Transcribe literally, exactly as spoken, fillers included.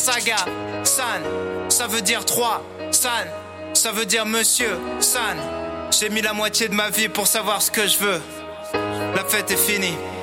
saga. San, ça veut dire trois. San, ça veut dire monsieur. San, j'ai mis la moitié de ma vie pour savoir ce que je veux. La fête est finie.